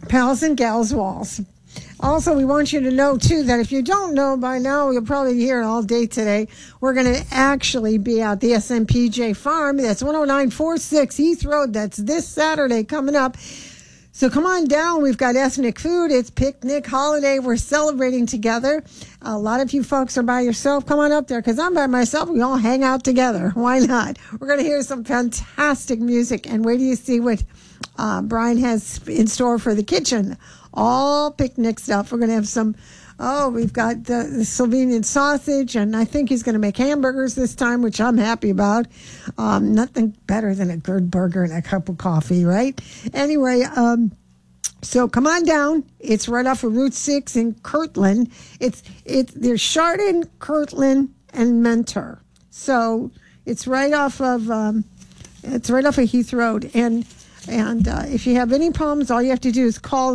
Pals and Gals Walls. Also, we want you to know, too, that if you don't know by now, you'll probably hear it all day today. We're going to actually be at the SMPJ Farm. That's 10946 Heath Road. That's this Saturday coming up. So come on down. We've got ethnic food. It's picnic holiday. We're celebrating together. A lot of you folks are by yourself. Come on up there because I'm by myself. We all hang out together. Why not? We're going to hear some fantastic music. And wait till you see what Brian has in store for the kitchen. All picnic stuff. We're going to have some, we've got the Slovenian sausage, and I think he's going to make hamburgers this time, which I'm happy about. Nothing better than a good burger and a cup of coffee, right? Anyway, so come on down. It's right off of Route 6 in Kirtland. There's Chardon, Kirtland, and Mentor. So it's right off of Heath Road. And if you have any problems, all you have to do is call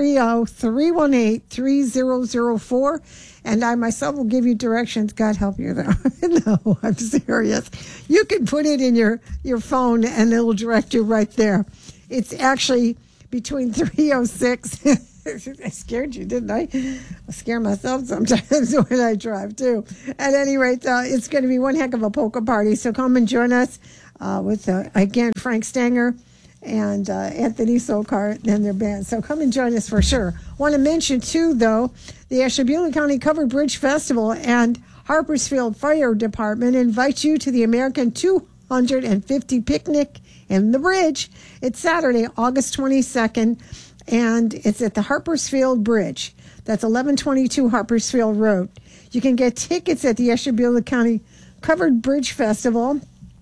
330-318-3004, and I myself will give you directions. God help you, though. No, I'm serious. You can put it in your phone, and it'll direct you right there. It's actually between 306. I scared you, didn't I? I scare myself sometimes when I drive, too. At any rate, it's going to be one heck of a polka party, so come and join us with, again, Frank Stanger and Anthony Solkar and their band. So come and join us for sure. Want to mention, too, though, the Ashtabula County Covered Bridge Festival and Harpersfield Fire Department invite you to the American 250 Picnic in the Bridge. It's Saturday, August 22nd, and it's at the Harpersfield Bridge. That's 1122 Harpersfield Road. You can get tickets at the Ashtabula County Covered Bridge Festival,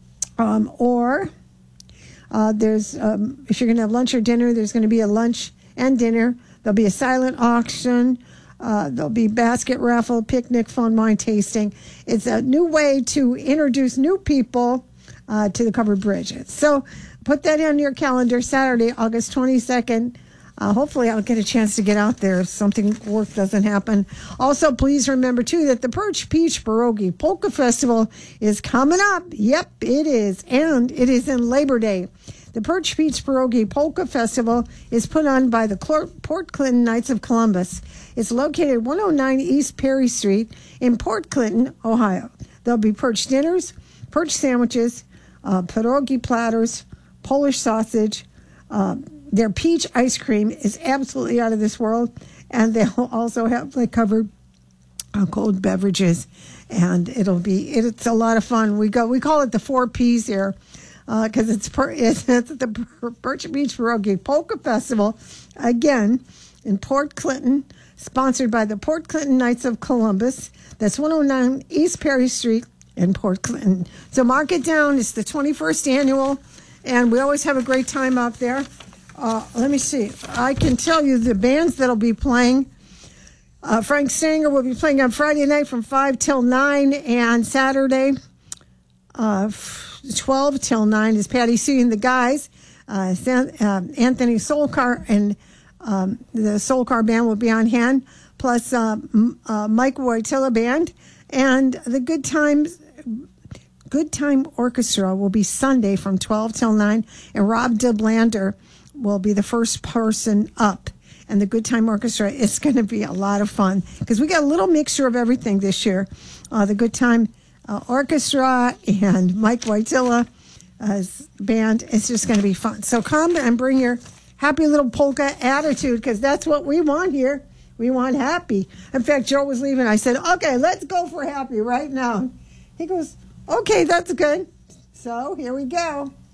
or there's if you're going to have lunch or dinner, there's going to be a lunch and dinner. There'll be a silent auction. There'll be basket raffle, picnic, fun wine tasting. It's a new way to introduce new people to the covered bridges. So put that on your calendar, Saturday, August 22nd. Hopefully I'll get a chance to get out there if something work doesn't happen. Also, please remember, too, that the Perch Peach Pierogi Polka Festival is coming up. Yep, it is. And it is in Labor Day. The Perch Peach Pierogi Polka Festival is put on by the Port Clinton Knights of Columbus. It's located at 109 East Perry Street in Port Clinton, Ohio. There'll be perch dinners, perch sandwiches, pierogi platters, Polish sausage. Their peach ice cream is absolutely out of this world, and they'll also have covered cold beverages, and it's a lot of fun. We call it the 4 Ps here because it's the Perch Beach Pierogi Polka Festival, again in Port Clinton, sponsored by the Port Clinton Knights of Columbus. That's 109 East Perry Street in Port Clinton. So mark it down. It's the 21st annual, and we always have a great time out there. Let me see. I can tell you the bands that'll be playing. Frank Stanger will be playing on Friday night from 5 till 9, and Saturday 12 till 9 is Patty C and the guys. Anthony Solkar and the Solkar band will be on hand, plus Mike Wojtyla band. And the Good Time Orchestra will be Sunday from 12 till 9, and Rob DeBlander will be the first person up. And the Good Time Orchestra is going to be a lot of fun because we got a little mixture of everything this year. The Good Time Orchestra and Mike Wojtyla's band. It's just going to be fun. So come and bring your happy little polka attitude because that's what we want here. We want happy. In fact, Joe was leaving. I said, okay, let's go for happy right now. He goes, okay, that's good. So here we go.